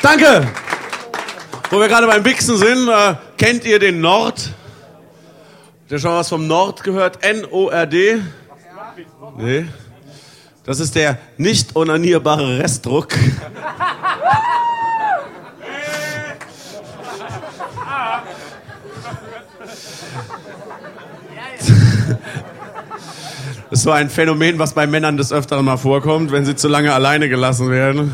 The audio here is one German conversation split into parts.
Danke! Wo wir gerade beim Wichsen sind, kennt ihr den Nord? Habt ihr schon was vom Nord gehört? N-O-R-D? Nee. Das ist der nicht onanierbare Restdruck. Das ist so ein Phänomen, was bei Männern des Öfteren mal vorkommt, wenn sie zu lange alleine gelassen werden.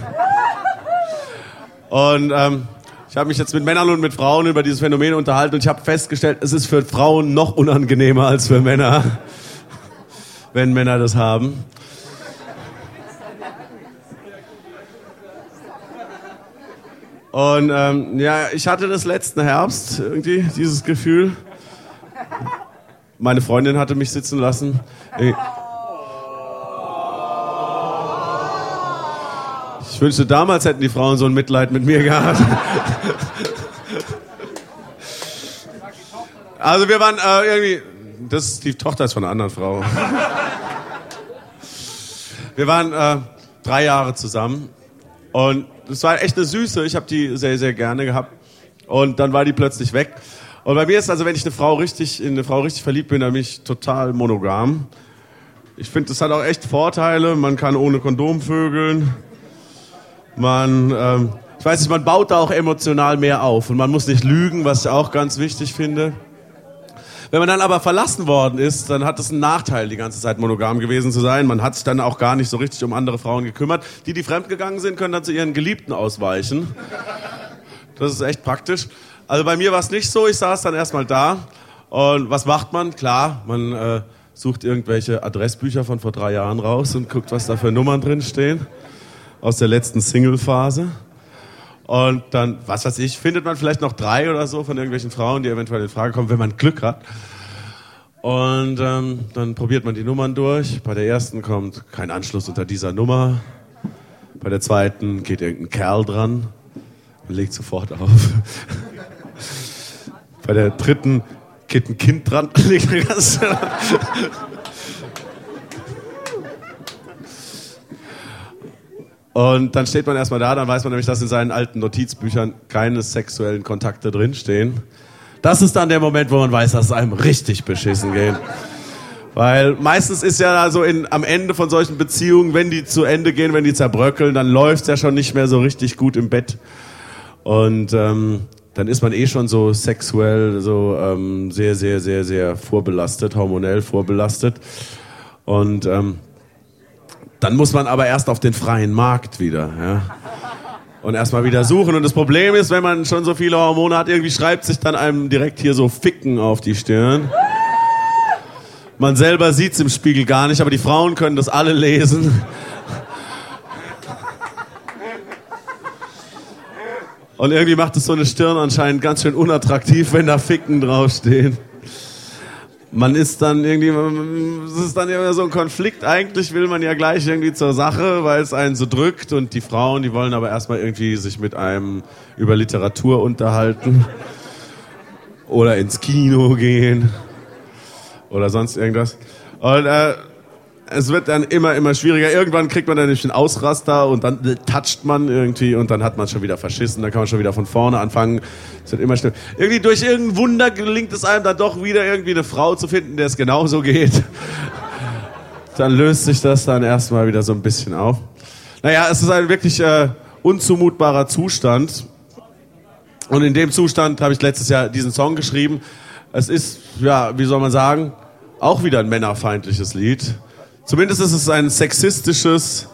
Und ich habe mich jetzt mit Männern und mit Frauen über dieses Phänomen unterhalten und ich habe festgestellt, es ist für Frauen noch unangenehmer als für Männer, wenn Männer das haben. Und ja, ich hatte das letzten Herbst irgendwie, dieses Gefühl. Meine Freundin hatte mich sitzen lassen. Ich wünschte, damals hätten die Frauen so ein Mitleid mit mir gehabt. Also wir waren irgendwie... die Tochter ist von einer anderen Frau. Wir waren 3 Jahre zusammen. Und das war echt eine Süße. Ich habe die sehr, sehr gerne gehabt. Und dann war die plötzlich weg. Und bei mir ist also, wenn ich in eine Frau richtig verliebt bin, dann bin ich total monogam. Ich finde, das hat auch echt Vorteile. Man kann ohne Kondom vögeln. Ich weiß nicht, man baut da auch emotional mehr auf. Und man muss nicht lügen, was ich auch ganz wichtig finde. Wenn man dann aber verlassen worden ist, dann hat es einen Nachteil, die ganze Zeit monogam gewesen zu sein. Man hat sich dann auch gar nicht so richtig um andere Frauen gekümmert. Die fremdgegangen sind, können dann zu ihren Geliebten ausweichen. Das ist echt praktisch. Also bei mir war es nicht so, ich saß dann erstmal da und was macht man? Klar, man sucht irgendwelche Adressbücher von vor 3 Jahren raus und guckt, was da für Nummern drin stehen aus der letzten Single-Phase. Und dann, was weiß ich, findet man vielleicht noch 3 oder so von irgendwelchen Frauen, die eventuell in Frage kommen, wenn man Glück hat. Und dann probiert man die Nummern durch. Bei der ersten kommt kein Anschluss unter dieser Nummer. Bei der zweiten geht irgendein Kerl dran und legt sofort auf. Bei der dritten geht ein Kind dran, legt eine ganze... Und dann steht man erstmal da, dann weiß man nämlich, dass in seinen alten Notizbüchern keine sexuellen Kontakte drinstehen. Das ist dann der Moment, wo man weiß, dass es einem richtig beschissen geht. Weil meistens ist ja so am Ende von solchen Beziehungen, wenn die zu Ende gehen, wenn die zerbröckeln, dann läuft's ja schon nicht mehr so richtig gut im Bett. Und dann ist man schon so sexuell so sehr, sehr, sehr, sehr vorbelastet, hormonell vorbelastet. Und dann muss man aber erst auf den freien Markt wieder, ja. Und erstmal wieder suchen. Und das Problem ist, wenn man schon so viele Hormone hat, irgendwie schreibt sich dann einem direkt hier so Ficken auf die Stirn. Man selber sieht's im Spiegel gar nicht, aber die Frauen können das alle lesen. Und irgendwie macht es so eine Stirn anscheinend ganz schön unattraktiv, wenn da Ficken draufstehen. Man ist dann irgendwie, es ist dann immer so ein Konflikt. Eigentlich will man ja gleich irgendwie zur Sache, weil es einen so drückt. Und die Frauen, die wollen aber erstmal irgendwie sich mit einem über Literatur unterhalten. Oder ins Kino gehen. Oder sonst irgendwas. Und es wird dann immer schwieriger. Irgendwann kriegt man dann nämlich einen Ausraster und dann toucht man irgendwie und dann hat man schon wieder verschissen. Dann kann man schon wieder von vorne anfangen. Es wird immer schlimmer. Irgendwie durch irgendein Wunder gelingt es einem dann doch wieder irgendwie eine Frau zu finden, der es genauso geht. Dann löst sich das dann erstmal wieder so ein bisschen auf. Naja, es ist ein wirklich unzumutbarer Zustand. Und in dem Zustand habe ich letztes Jahr diesen Song geschrieben. Es ist, ja, wie soll man sagen, auch wieder ein männerfeindliches Lied. Zumindest ist es ein sexistisches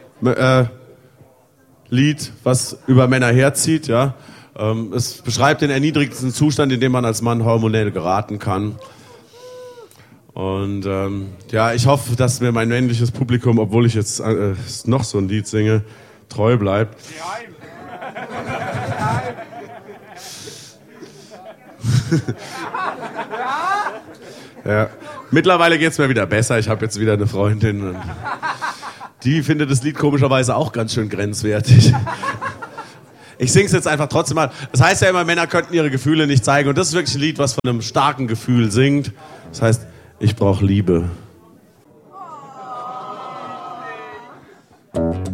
Lied, was über Männer herzieht. Ja? Es beschreibt den erniedrigsten Zustand, in dem man als Mann hormonell geraten kann. Und ja, ich hoffe, dass mir mein männliches Publikum, obwohl ich jetzt noch so ein Lied singe, treu bleibt. Ja. Mittlerweile geht's mir wieder besser. Ich habe jetzt wieder eine Freundin. Und die findet das Lied komischerweise auch ganz schön grenzwertig. Ich sing's jetzt einfach trotzdem mal. Das heißt ja immer, Männer könnten ihre Gefühle nicht zeigen. Und das ist wirklich ein Lied, was von einem starken Gefühl singt. Das heißt, ich brauche Liebe.